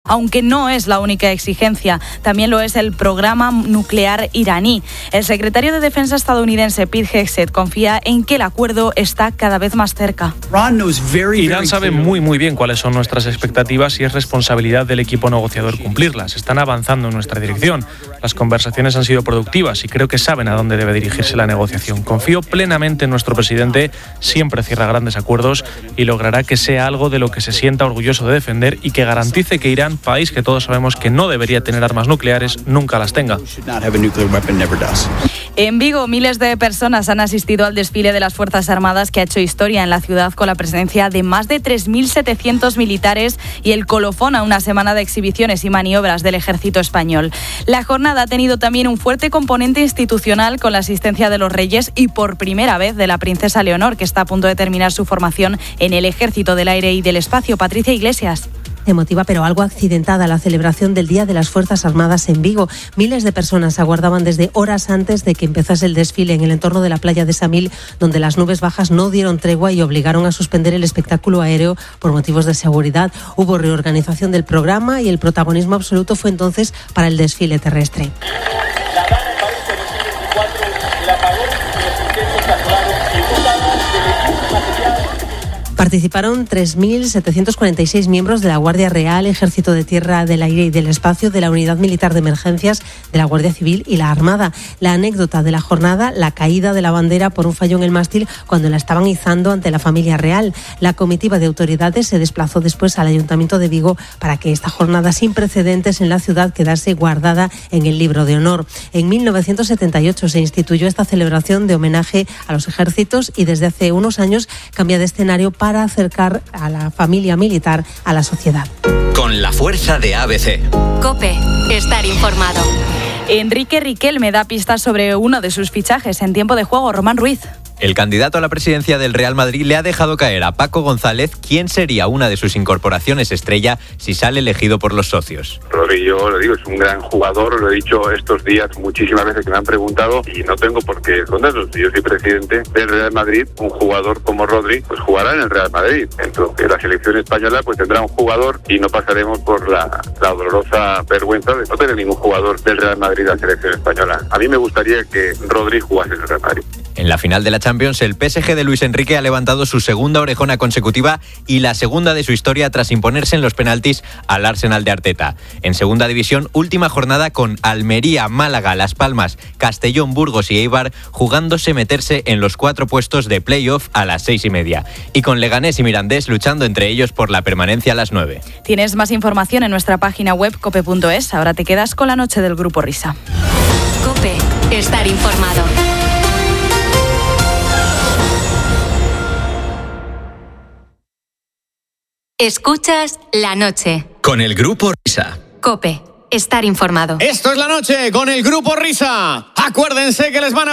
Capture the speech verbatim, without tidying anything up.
aunque no es la única exigencia. También lo es el programa nuclear iraní. El secretario de Defensa estadounidense Pete Hegseth confía en que el acuerdo está cada vez más cerca. Irán sabe muy muy bien cuáles son nuestras expectativas y es responsabilidad del equipo negociador cumplirlas. Están avanzando en nuestra dirección. Las conversaciones han sido productivas y creo que saben a dónde debe dirigirse la negociación. Confío plenamente en nuestro presidente, siempre cierra grandes acuerdos y logrará que sea algo de lo que se sienta orgulloso de defender y que garantice que Irán, país que todos sabemos que no debería tener armas nucleares, nunca las tenga. En Vigo, miles de personas han asistido al desfile de las Fuerzas Armadas que ha hecho historia en la ciudad con la presencia de más de tres mil setecientos militares y el colofón a una semana de exhibiciones y maniobras del ejército español. La jornada ha tenido también un fuerte componente institucional con la asistencia de los reyes y por primera vez de la princesa Leonor, que está a punto de terminar su formación en el Ejército del Aire y del Espacio. Patricia Iglesias. Emotiva pero algo accidentada la celebración del Día de las Fuerzas Armadas en Vigo. Miles de personas aguardaban desde horas antes de que empezase el desfile en el entorno de la playa de Samil, donde las nubes bajas no dieron tregua y obligaron a suspender el espectáculo aéreo por motivos de seguridad. Hubo reorganización del programa y el protagonismo absoluto fue entonces para el desfile terrestre. Participaron tres mil setecientos cuarenta y seis miembros de la Guardia Real, Ejército de Tierra, del Aire y del Espacio, de la Unidad Militar de Emergencias, de la Guardia Civil y la Armada. La anécdota de la jornada, la caída de la bandera por un fallo en el mástil cuando la estaban izando ante la familia real. La comitiva de autoridades se desplazó después al Ayuntamiento de Vigo para que esta jornada sin precedentes en la ciudad quedase guardada en el libro de honor. En mil novecientos setenta y ocho se instituyó esta celebración de homenaje a los ejércitos y desde hace unos años cambia de escenario para para acercar a la familia militar a la sociedad. Con la fuerza de A B C. COPE. Estar informado. Enrique Riquelme da pistas sobre uno de sus fichajes en tiempo de juego. Román Ruiz. El candidato a la presidencia del Real Madrid le ha dejado caer a Paco González quién sería una de sus incorporaciones estrella si sale elegido por los socios. Rodri, yo lo digo, es un gran jugador, lo he dicho estos días muchísimas veces que me han preguntado y no tengo por qué esconderlo. Si yo soy presidente del Real Madrid, un jugador como Rodri, pues jugará en el Real Madrid. Entonces la selección española pues tendrá un jugador y no pasaremos por la, la dolorosa vergüenza de no tener ningún jugador del Real Madrid a la selección española. A mí me gustaría que Rodri jugase en el Real Madrid. En la final de la Champions, el P S G de Luis Enrique ha levantado su segunda orejona consecutiva y la segunda de su historia tras imponerse en los penaltis al Arsenal de Arteta. En segunda división, última jornada con Almería, Málaga, Las Palmas, Castellón, Burgos y Eibar jugándose meterse en los cuatro puestos de playoff a las seis y media. Y con Leganés y Mirandés luchando entre ellos por la permanencia a las nueve. Tienes más información en nuestra página web cope punto es. Ahora te quedas con la noche del Grupo Risa. COPE. Estar informado. Escuchas La Noche. Con el Grupo Risa. COPE. Estar informado. Esto es La Noche con el Grupo Risa. Acuérdense que les van a